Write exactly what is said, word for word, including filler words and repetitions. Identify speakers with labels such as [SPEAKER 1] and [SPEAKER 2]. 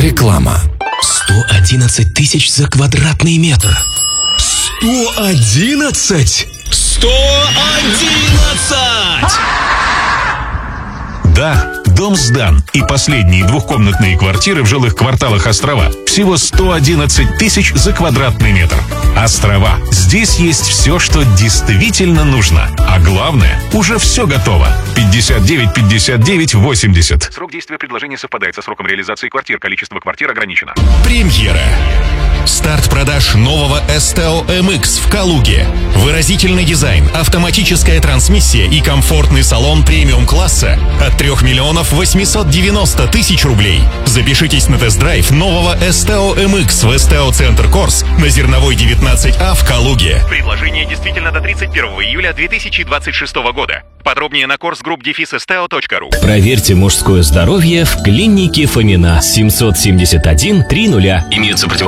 [SPEAKER 1] Реклама.
[SPEAKER 2] сто одиннадцать тысяч за квадратный метр.
[SPEAKER 3] сто одиннадцать?
[SPEAKER 2] сто одиннадцать!
[SPEAKER 4] Да, дом сдан, и последние двухкомнатные квартиры в жилых кварталах Острова. Всего сто одиннадцать тысяч за квадратный метр. Острова. Здесь есть все, что действительно нужно. А главное, уже все готово. пятьдесят девять пятьдесят девять восемьдесят.
[SPEAKER 5] Срок действия предложения совпадает со сроком реализации квартир. Количество квартир ограничено.
[SPEAKER 6] Премьера. Старт продаж нового эс тэ о эм икс в Калуге. Выразительный дизайн, автоматическая трансмиссия и комфортный салон премиум-класса от трёх миллионов восьмисот девяноста тысяч рублей. Запишитесь на тест-драйв нового эс тэ о эм икс в эс тэ о Центр Корс на Зерновой девятнадцать А в Калуге.
[SPEAKER 5] Предложение действительно до тридцать первого июля две тысячи двадцать шестого года. Подробнее на корсгрупп дефис эс тэ о точка ру.
[SPEAKER 2] Проверьте мужское здоровье в клинике Фомина. семьсот семьдесят один три нуля. Имеются противопоказания.